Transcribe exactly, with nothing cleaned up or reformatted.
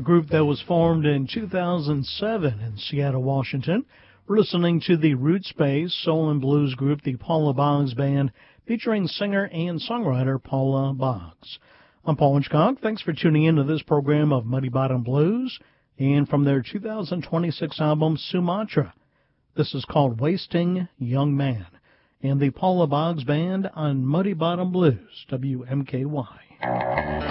group that was formed in two thousand seven in Seattle, Washington. We're listening to the roots-based soul and blues group, the Paula Boggs Band, featuring singer and songwriter Paula Boggs. I'm Paul Hitchcock. Thanks for tuning in to this program of Muddy Bottom Blues, and from their two thousand twenty-six album, Sumatra. This is called Wasting Young Man, and the Paula Boggs Band on Muddy Bottom Blues, W M K Y.